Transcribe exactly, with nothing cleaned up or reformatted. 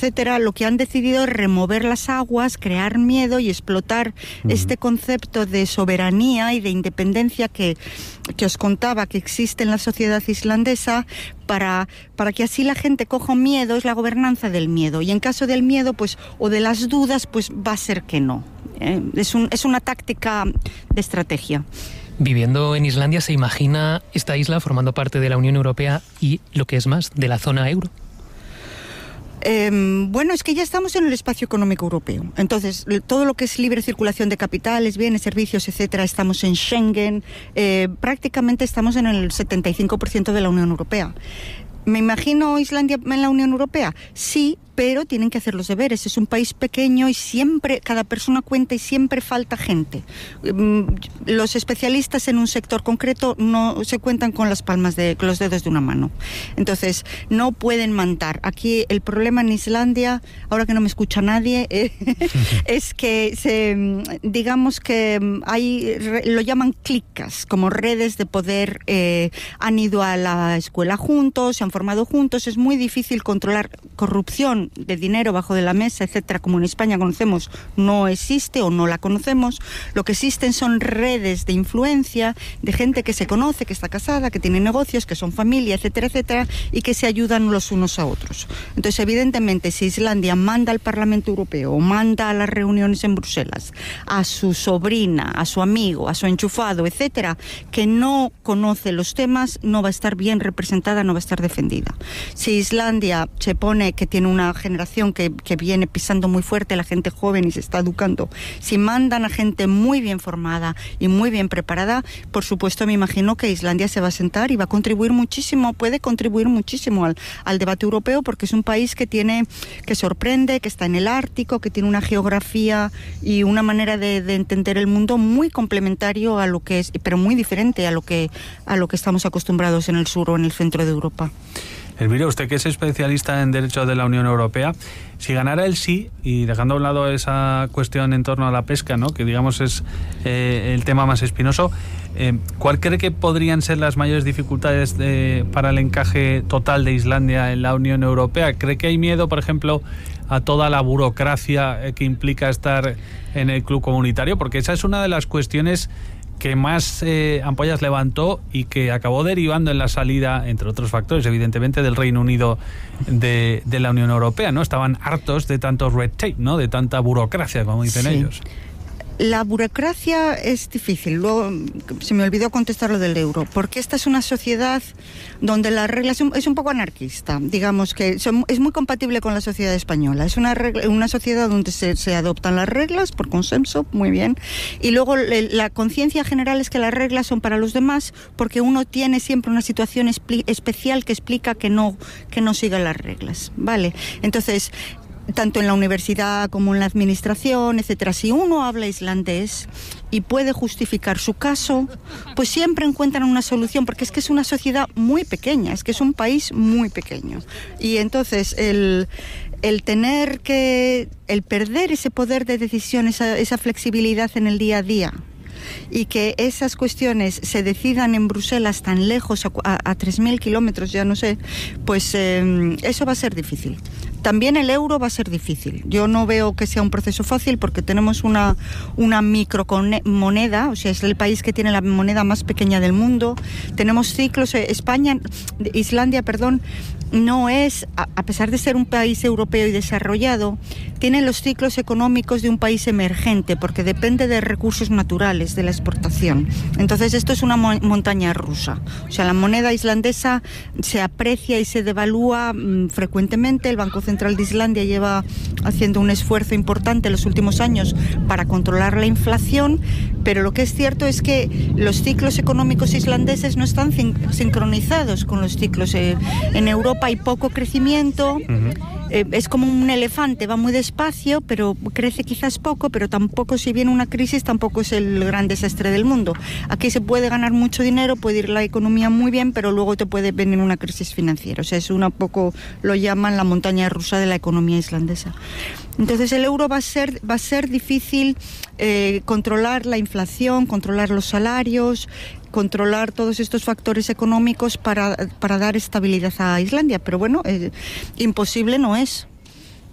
etcétera, lo que han decidido es remover las aguas, crear miedo y explotar uh-huh. este concepto de soberanía y de independencia que, que os contaba que existe en la sociedad islandesa para, para que así la gente coja miedo, es la gobernanza del miedo. Y en caso del miedo, pues, o de las dudas, pues va a ser que no. Eh, es, un, es una táctica de estrategia. Viviendo en Islandia, ¿se imagina esta isla formando parte de la Unión Europea y, lo que es más, de la zona euro? Eh, bueno, es que ya estamos en el espacio económico europeo. Entonces, todo lo que es libre circulación de capitales, bienes, servicios, etcétera, estamos en Schengen. Eh, prácticamente estamos en el setenta y cinco por ciento de la Unión Europea. ¿Me imagino Islandia en la Unión Europea? Sí, pero tienen que hacer los deberes. Es un país pequeño y siempre, cada persona cuenta y siempre falta gente. Los especialistas en un sector concreto no se cuentan con las palmas de, con los dedos de una mano. Entonces, no pueden mandar. Aquí el problema en Islandia, ahora que no me escucha nadie, eh, es que se, digamos que hay, lo llaman clicas, como redes de poder. Eh, han ido a la escuela juntos, se han formado juntos. Es muy difícil controlar corrupción de dinero bajo de la mesa, etcétera, como en España conocemos, no existe o no la conocemos. Lo que existen son redes de influencia de gente que se conoce, que está casada, que tiene negocios, que son familia, etcétera, etcétera, y que se ayudan los unos a otros. Entonces, evidentemente, si Islandia manda al Parlamento Europeo o manda a las reuniones en Bruselas a su sobrina, a su amigo, a su enchufado, etcétera, que no conoce los temas, no va a estar bien representada, no va a estar defendida. Si Islandia se pone que tiene una generación que, que viene pisando muy fuerte, la gente joven y se está educando, si mandan a gente muy bien formada y muy bien preparada, por supuesto me imagino que Islandia se va a sentar y va a contribuir muchísimo, puede contribuir muchísimo al, al debate europeo, porque es un país que tiene, que sorprende, que está en el Ártico, que tiene una geografía y una manera de, de entender el mundo muy complementario a lo que es, pero muy diferente a lo que, a lo que estamos acostumbrados en el sur o en el centro de Europa. Elvira, usted que es especialista en Derecho de la Unión Europea, si ganara el sí, y dejando a un lado esa cuestión en torno a la pesca, ¿no?, que digamos es eh, el tema más espinoso, eh, ¿cuál cree que podrían ser las mayores dificultades de, para el encaje total de Islandia en la Unión Europea? ¿Cree que hay miedo, por ejemplo, a toda la burocracia que implica estar en el club comunitario? Porque esa es una de las cuestiones que más eh, ampollas levantó y que acabó derivando en la salida, entre otros factores, evidentemente, del Reino Unido de, de la Unión Europea, ¿no? Estaban hartos de tanto red tape, ¿no?, de tanta burocracia, como dicen sí. ellos. La burocracia es difícil. Luego se me olvidó contestar lo del euro, porque esta es una sociedad donde la regla es un, es un poco anarquista. Digamos que son, es muy compatible con la sociedad española. Es una, regla, una sociedad donde se, se adoptan las reglas por consenso, muy bien. Y luego le, la conciencia general es que las reglas son para los demás, porque uno tiene siempre una situación espli, especial que explica que no, que no siga las reglas. ¿Vale? Entonces, tanto en la universidad como en la administración, etcétera. Si uno habla islandés y puede justificar su caso, pues siempre encuentran una solución, porque es que es una sociedad muy pequeña, es que es un país muy pequeño. Y entonces el, el tener que, el perder ese poder de decisión, esa, esa flexibilidad en el día a día, y que esas cuestiones se decidan en Bruselas tan lejos, a, a, a tres mil kilómetros, ya no sé, pues eh, eso va a ser difícil. También el euro va a ser difícil. Yo no veo que sea un proceso fácil, porque tenemos una, una micromoneda, o sea, es el país que tiene la moneda más pequeña del mundo. Tenemos ciclos, eh, España, Islandia, perdón, no es, a, a pesar de ser un país europeo y desarrollado, tiene los ciclos económicos de un país emergente, porque depende de recursos naturales, de la exportación. Entonces esto es una mo- montaña rusa. O sea, la moneda islandesa se aprecia y se devalúa mmm, frecuentemente. El Banco Central de Islandia lleva haciendo un esfuerzo importante en los últimos años para controlar la inflación, pero lo que es cierto es que los ciclos económicos islandeses no están sin- sincronizados con los ciclos. Eh, en Europa hay poco crecimiento. Uh-huh. Eh, es como un elefante, va muy despacio, pero crece quizás poco, pero tampoco, si viene una crisis, tampoco es el gran desastre del mundo. Aquí se puede ganar mucho dinero, puede ir la economía muy bien, pero luego te puede venir una crisis financiera. O sea, es un poco, lo llaman la montaña rusa de la economía islandesa. Entonces el euro va a ser, va a ser difícil eh, controlar la inflación, controlar los salarios, controlar todos estos factores económicos para, para dar estabilidad a Islandia. Pero bueno, eh, imposible no es.